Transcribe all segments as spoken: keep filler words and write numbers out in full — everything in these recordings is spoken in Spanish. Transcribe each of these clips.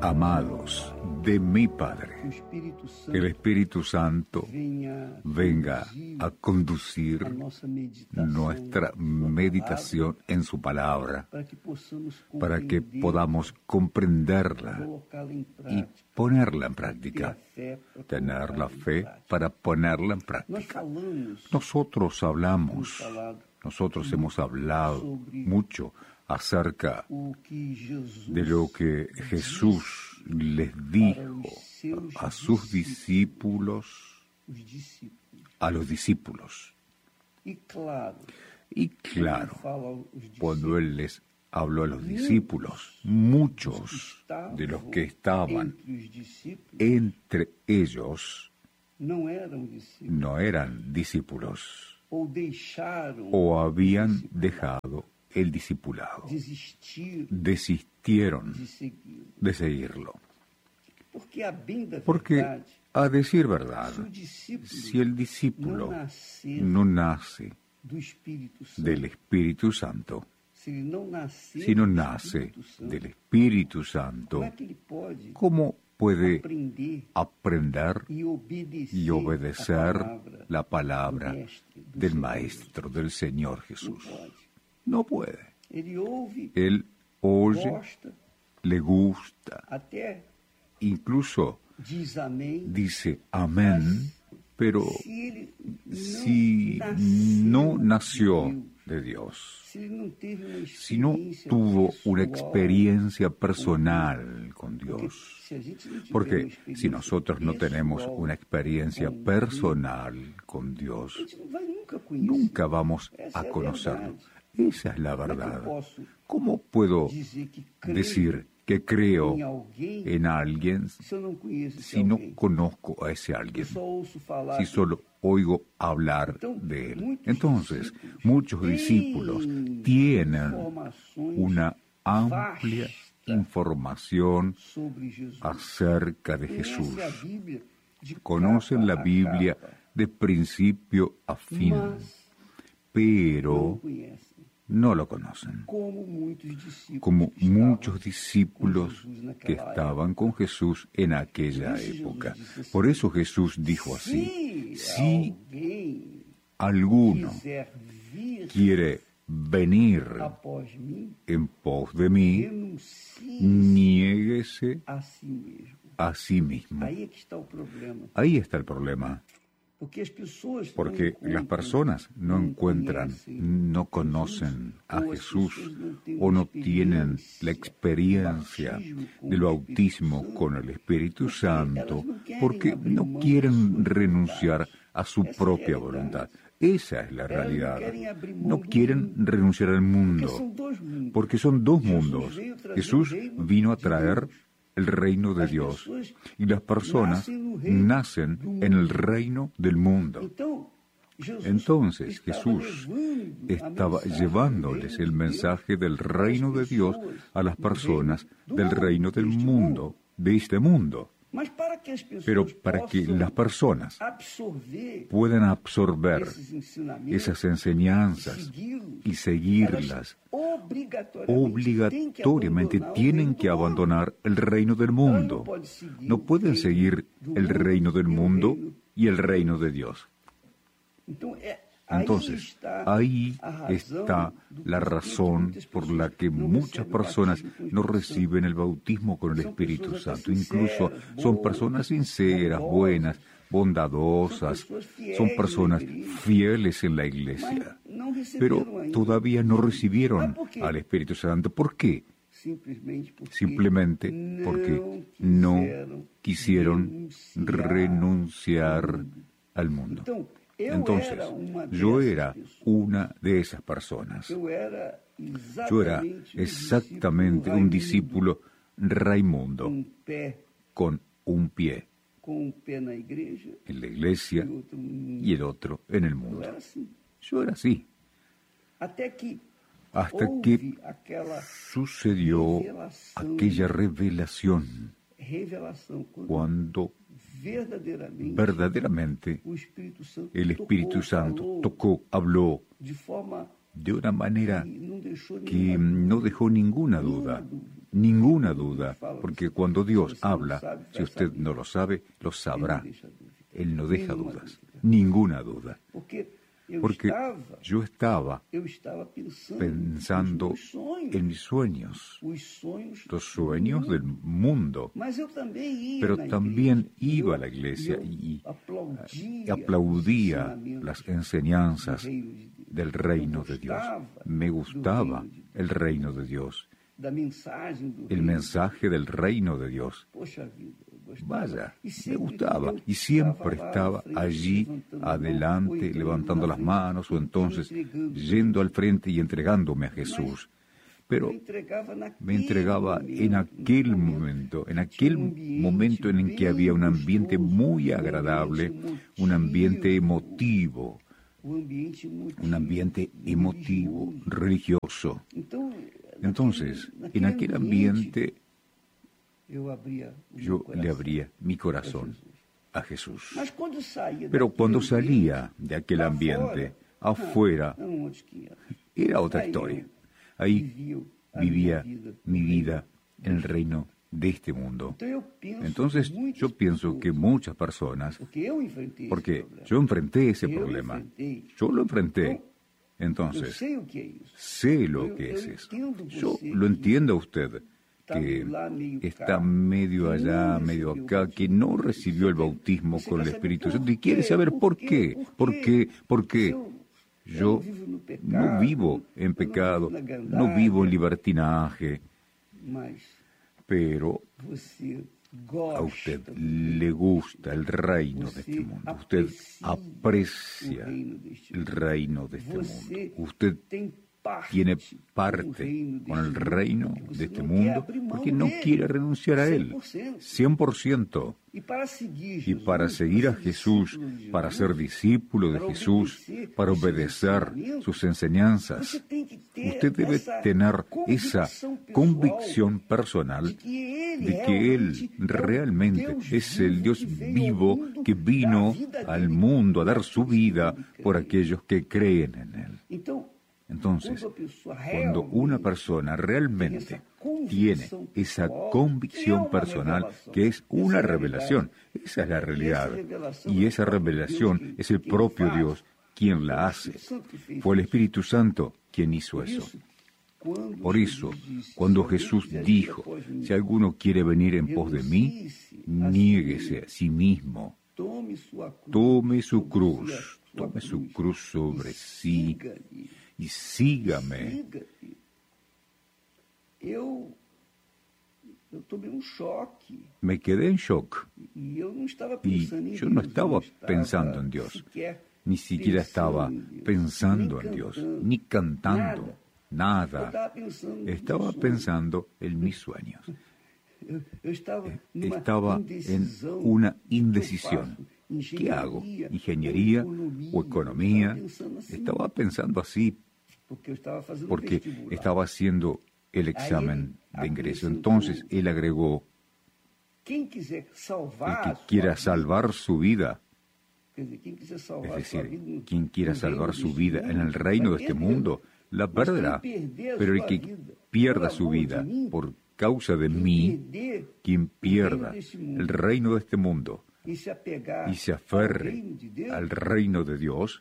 Amados de mi Padre, que el Espíritu Santo venga a conducir nuestra meditación en su palabra, para que podamos comprenderla y ponerla en práctica, tener la fe para ponerla en práctica. Nosotros hablamos, nosotros hemos hablado mucho acerca de lo que Jesús les dijo a sus discípulos, a los discípulos. Y claro, cuando Él les habló a los discípulos, muchos de los que estaban entre ellos no eran discípulos o habían dejado el discipulado, desistieron de seguirlo. Porque, a decir verdad, si el discípulo no nace del Espíritu Santo, si no nace del Espíritu Santo, ¿cómo puede aprender y obedecer la palabra del Maestro, del Señor Jesús? No puede. Él oye, le gusta, incluso dice amén, pero si no nació de Dios, si no tuvo una experiencia personal con Dios, porque si nosotros no tenemos una experiencia personal con Dios, nunca vamos a conocerlo. Esa es la verdad. ¿Cómo puedo decir que creo en alguien si no conozco a ese alguien? Si solo oigo hablar de él. Entonces, muchos discípulos tienen una amplia información acerca de Jesús. Conocen la Biblia de principio a fin, pero no lo conocen, como muchos discípulos que estaban con Jesús en aquella época. Por eso Jesús dijo así: si alguno quiere venir en pos de mí, niéguese a sí mismo. Ahí está el problema. Porque las personas no encuentran, no conocen a Jesús o no tienen la experiencia del bautismo con el Espíritu Santo porque no quieren renunciar a su propia voluntad. Esa es la realidad. No quieren renunciar al mundo porque son dos mundos. Jesús vino a traer el reino de Dios, y las personas nacen en el reino del mundo. Entonces Jesús estaba llevándoles el mensaje del reino de Dios a las personas del reino del mundo, de este mundo. Pero para que las personas puedan absorber esas enseñanzas y seguirlas, obligatoriamente tienen que abandonar el reino del mundo. No pueden seguir el reino del mundo y el reino de Dios. Entonces, ahí está la razón por la que muchas personas no reciben el bautismo con el Espíritu Santo. Incluso son personas sinceras, buenas, bondadosas, son personas fieles en la iglesia, pero todavía no recibieron al Espíritu Santo. ¿Por qué? Simplemente porque no quisieron renunciar al mundo. Entonces, yo era una de esas personas. Yo era exactamente un discípulo Raimundo, con un pie en la iglesia y el otro en el mundo. Yo era así. Hasta que sucedió aquella revelación, cuando verdaderamente el Espíritu Santo tocó, habló de una manera que no dejó ninguna duda ninguna duda, porque cuando Dios habla, si usted no lo sabe, lo sabrá. Él no deja dudas, ninguna duda. Porque yo estaba pensando en mis sueños, los sueños del mundo, pero también iba a la iglesia y aplaudía las enseñanzas del reino de Dios. Me gustaba el reino de Dios, el mensaje del reino de Dios. Vaya, me gustaba y siempre estaba allí adelante levantando las manos o entonces yendo al frente y entregándome a Jesús. Pero me entregaba en aquel momento, en aquel momento en el que había un ambiente muy agradable, un ambiente emotivo, un ambiente emotivo, religioso. Entonces, en aquel ambiente yo le abría mi corazón a Jesús. Pero cuando salía de aquel ambiente, afuera, era otra historia. Ahí vivía mi vida en el reino de este mundo. Entonces, yo pienso que muchas personas, porque yo enfrenté ese problema, yo lo enfrenté. Entonces, sé lo que es eso. Yo lo entiendo a usted, que está medio allá, medio acá, que no recibió el bautismo con el Espíritu Santo y quiere saber por qué, por qué, por qué. Yo no vivo en pecado, no vivo en libertinaje, pero a usted le gusta el reino de este mundo, usted aprecia el reino de este mundo, usted tiene parte con el reino de este mundo porque no quiere renunciar a él, cien por ciento. Y para seguir a Jesús, para ser discípulo de Jesús, para obedecer sus enseñanzas, usted debe tener esa convicción personal de que Él realmente es el Dios vivo que vino al mundo a dar su vida por aquellos que creen en Él. Entonces, cuando una persona realmente tiene esa convicción personal, que es una revelación, esa es la realidad, y esa revelación es el propio Dios quien la hace. Fue el Espíritu Santo quien hizo eso. Por eso, cuando Jesús dijo, si alguno quiere venir en pos de mí, niéguese a sí mismo, tome su cruz, tome su cruz sobre sí, y sígame. Me quedé en shock y yo no estaba pensando en Dios, ni siquiera estaba pensando en Dios, ni cantando, nada. Estaba pensando en mis sueños. Estaba en una indecisión. ¿Qué hago? ¿Ingeniería o economía? Estaba pensando así porque estaba haciendo el examen de ingreso. Entonces él agregó, el que quiera salvar su vida, es decir, quien quiera salvar su vida en el reino de este mundo, la perderá, pero el que pierda su vida por causa de mí, quien pierda el reino de este mundo y se aferre al reino de Dios,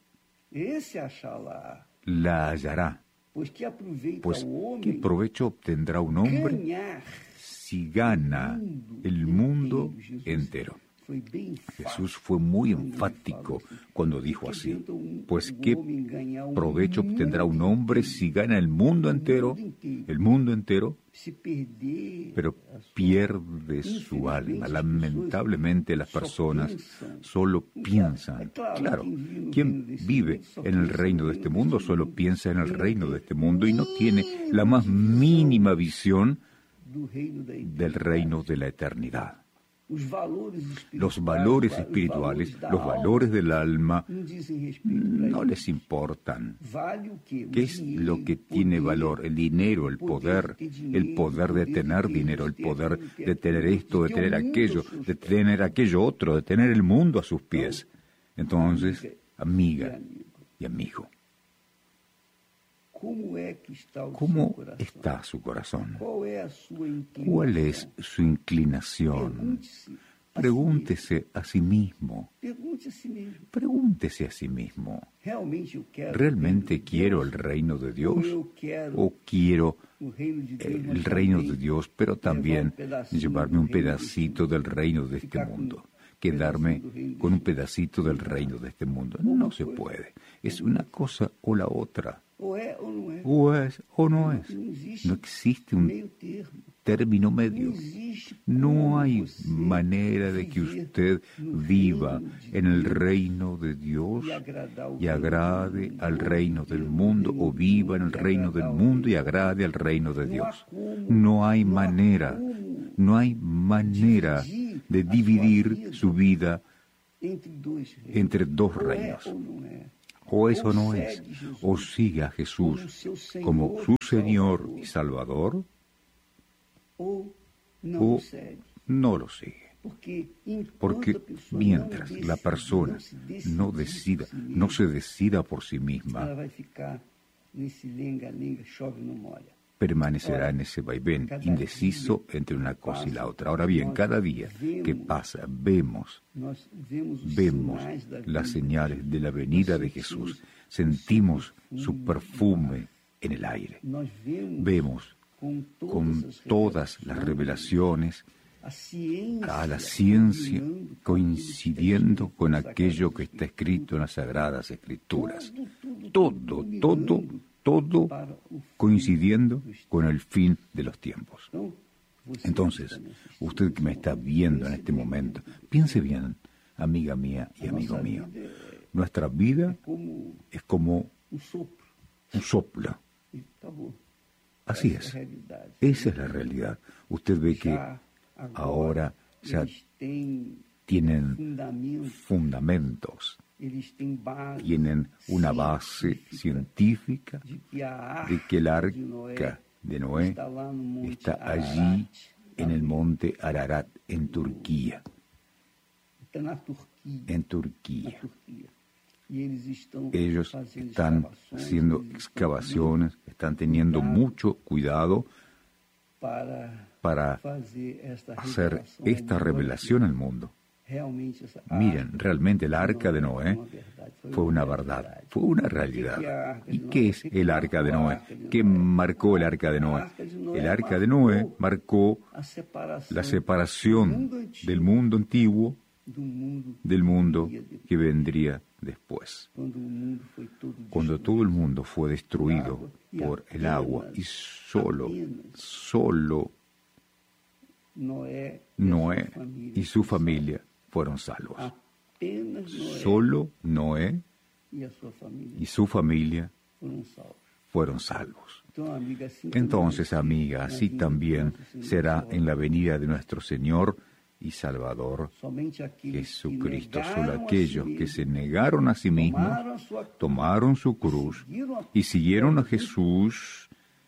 la hallará. Pues, ¿qué provecho obtendrá un hombre si gana el mundo entero? Jesús fue muy enfático cuando dijo así, pues ¿qué provecho obtendrá un hombre si gana el mundo entero, el mundo entero, pero pierde su alma? Lamentablemente las personas solo piensan, claro, quien vive en el reino de este mundo solo piensa en el reino de este mundo y no tiene la más mínima visión del reino de la eternidad. Los valores espirituales, los valores del alma, no les importan. ¿Qué es lo que tiene valor? El dinero, el poder, el poder de tener dinero, el poder de tener esto, de tener aquello, de tener aquello otro, de tener el mundo a sus pies. Entonces, amiga y amigo, ¿Cómo está su corazón? ¿Cuál es su inclinación? Pregúntese a sí mismo. Pregúntese a sí mismo. ¿Realmente quiero el reino de Dios? ¿O quiero el reino de Dios, pero también llevarme un pedacito del reino de este mundo? Quedarme con un pedacito del reino de este mundo. No se puede. Es una cosa o la otra. O es o no es. No existe un término medio. No hay manera de que usted viva en el reino de Dios y agrade al reino del mundo, o viva en el reino del mundo y agrade al reino de Dios. No hay manera, no hay manera de dividir su vida entre dos reinos. O eso no es. O sigue a Jesús como su Señor y Salvador, o no lo sigue. Porque mientras la persona no decida, no se decida por sí misma, permanecerá en ese vaivén indeciso entre una cosa y la otra. Ahora bien, cada día que pasa, vemos, vemos las señales de la venida de Jesús, sentimos su perfume en el aire, vemos con todas las revelaciones a la ciencia coincidiendo con aquello que está escrito en las Sagradas Escrituras. Todo, todo, todo coincidiendo con el fin de los tiempos. Entonces, usted que me está viendo en este momento, piense bien, amiga mía y amigo mío. Nuestra vida es como un soplo. Así es. Esa es la realidad. Usted ve que ahora ya tienen fundamentos, tienen una base científica de que el arca de Noé está allí en el monte Ararat, en Turquía. En Turquía. Ellos están haciendo excavaciones, están teniendo mucho cuidado para hacer esta revelación al mundo. Miren, realmente el arca de Noé fue una verdad, fue una realidad. ¿Y qué es el arca de Noé? ¿Qué marcó el arca de Noé? El arca de Noé marcó la separación del mundo antiguo del mundo que vendría después. Cuando todo el mundo fue destruido por el agua y solo, solo Noé y su familia fueron salvos. Solo Noé y su familia fueron salvos. Entonces, amiga, así también será en la venida de nuestro Señor y Salvador Jesucristo. Solo aquellos que se negaron a sí mismos, tomaron su cruz y siguieron a Jesús,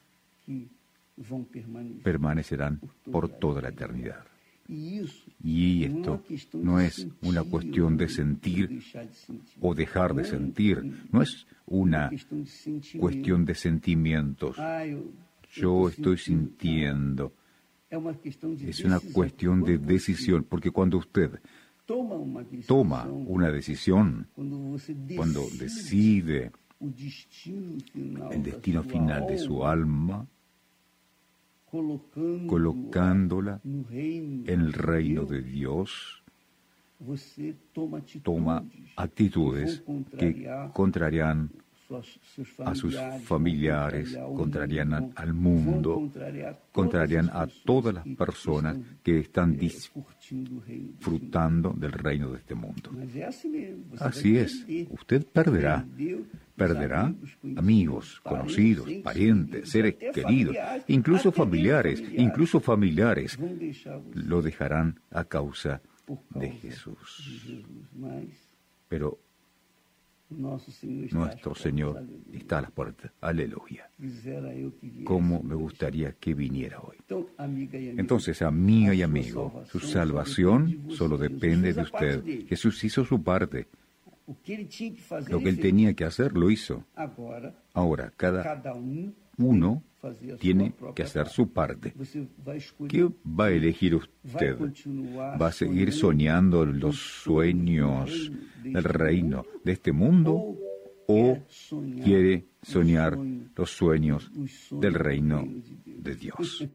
permanecerán por toda la eternidad. Y esto no es una cuestión de sentir o dejar de sentir, no es una cuestión de sentimientos. Yo estoy sintiendo. Es una cuestión de decisión, porque cuando usted toma una decisión, cuando decide el destino final de su alma, colocándola en el reino de Dios, toma actitudes que contrarían a sus familiares, contrarían al mundo, contrarían a todas las personas que están disfrutando del reino de este mundo. Así es, usted perderá, perderá amigos, conocidos, parientes, seres queridos, incluso familiares, incluso familiares lo dejarán a causa de Jesús. Pero nuestro Señor está a las puertas. Aleluya. Cómo me gustaría que viniera hoy. Entonces, amiga y amigo, su salvación solo depende de usted. Jesús hizo su parte. Lo que él tenía que hacer, lo hizo. Ahora, cada uno tiene que hacer su parte. ¿Qué va a elegir usted? ¿Va a seguir soñando los sueños del reino de este mundo o quiere soñar los sueños del reino de Dios?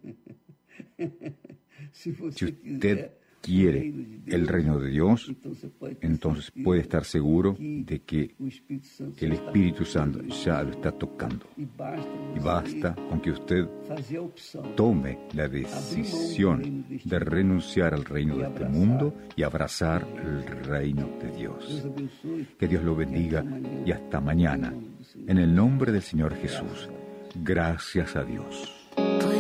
Si usted quiere el reino de Dios, entonces puede estar seguro de que el Espíritu Santo ya lo está tocando. Y basta con que usted tome la decisión de renunciar al reino de este mundo y abrazar el reino de Dios. Que Dios lo bendiga y hasta mañana. En el nombre del Señor Jesús. Gracias a Dios.